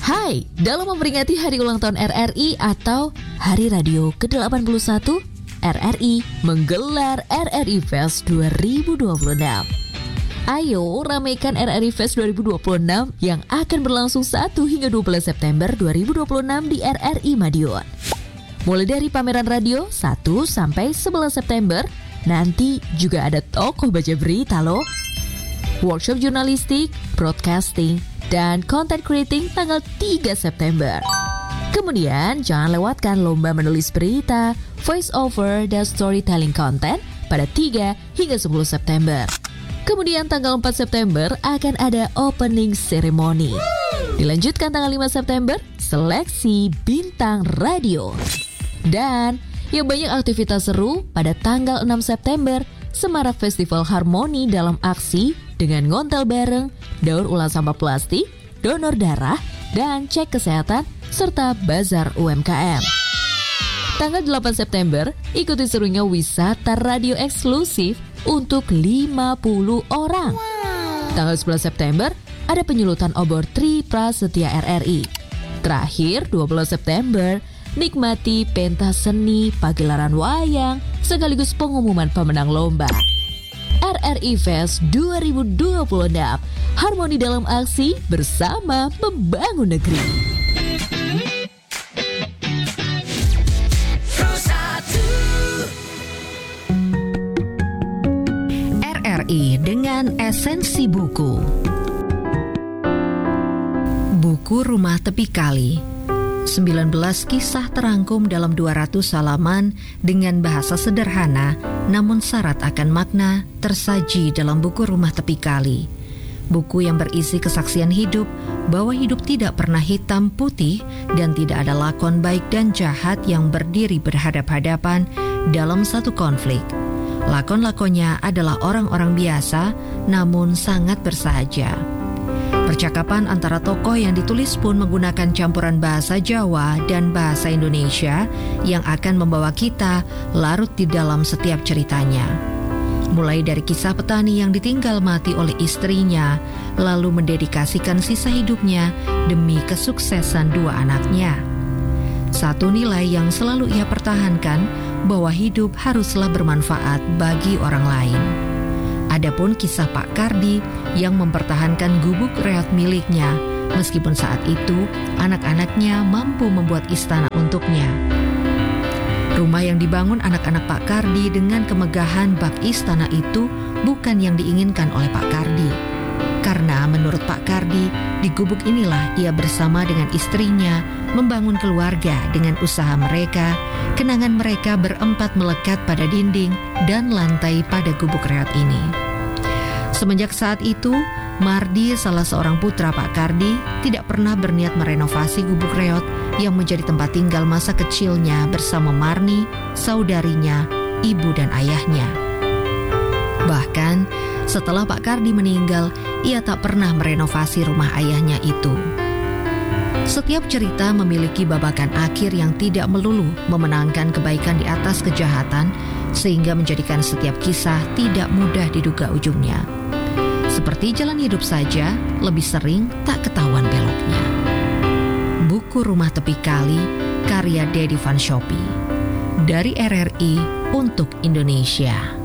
Hai, dalam memperingati hari ulang tahun RRI atau Hari Radio ke-81, RRI menggelar RRI Fest 2026. Ayo ramaikan RRI Fest 2026 yang akan berlangsung 1 hingga 12 September 2026 di RRI Madiun. Mulai dari pameran radio 1 sampai 11 September, nanti juga ada tokoh baca berita loh. Workshop jurnalistik, broadcasting, dan content creating tanggal 3 September. Kemudian jangan lewatkan lomba menulis berita, voice over, dan storytelling content pada 3 hingga 10 September. Kemudian tanggal 4 September akan ada opening ceremony. Dilanjutkan tanggal 5 September, seleksi bintang radio. Dan yang banyak aktivitas seru pada tanggal 6 September, Semarak Festival Harmoni dalam aksi dengan ngontel bareng, daur ulang sampah plastik, donor darah, dan cek kesehatan, serta bazar UMKM. Tanggal 8 September, ikuti serunya wisata radio eksklusif untuk 50 orang. Tanggal 11 September, ada penyulutan obor Tri Prasetya RRI. Terakhir, 12 September, nikmati pentas seni pagelaran wayang sekaligus pengumuman pemenang lomba. RRI Fest 2026, harmoni dalam aksi bersama membangun negeri. RRI dengan esensi buku. Buku Rumah Tepi Kali. 19 kisah terangkum dalam 200 halaman dengan bahasa sederhana namun syarat akan makna tersaji dalam buku Rumah Tepi Kali. Buku yang berisi kesaksian hidup bahwa hidup tidak pernah hitam putih dan tidak ada lakon baik dan jahat yang berdiri berhadap-hadapan dalam satu konflik. Lakon-lakonnya adalah orang-orang biasa namun sangat bersahaja. Percakapan antara tokoh yang ditulis pun menggunakan campuran bahasa Jawa dan bahasa Indonesia yang akan membawa kita larut di dalam setiap ceritanya. Mulai dari kisah petani yang ditinggal mati oleh istrinya, lalu mendedikasikan sisa hidupnya demi kesuksesan 2 anaknya. Satu nilai yang selalu ia pertahankan, bahwa hidup haruslah bermanfaat bagi orang lain. Adapun kisah Pak Kardi yang mempertahankan gubuk reot miliknya, meskipun saat itu anak-anaknya mampu membuat istana untuknya. Rumah yang dibangun anak-anak Pak Kardi dengan kemegahan bak istana itu bukan yang diinginkan oleh Pak Kardi. Karena menurut Pak Kardi, di gubuk inilah ia bersama dengan istrinya membangun keluarga dengan usaha mereka. Kenangan mereka berempat melekat pada dinding dan lantai pada gubuk reot ini. Semenjak saat itu, Mardi, salah seorang putra Pak Kardi, tidak pernah berniat merenovasi gubuk reot yang menjadi tempat tinggal masa kecilnya bersama Marni, saudarinya, ibu dan ayahnya. Bahkan, setelah Pak Kardi meninggal, ia tak pernah merenovasi rumah ayahnya itu. Setiap cerita memiliki babakan akhir yang tidak melulu memenangkan kebaikan di atas kejahatan, sehingga menjadikan setiap kisah tidak mudah diduga ujungnya. Seperti jalan hidup saja, lebih sering tak ketahuan beloknya. Buku Rumah Tepi Kali, karya Dedi Van Shoppie. Dari RRI untuk Indonesia.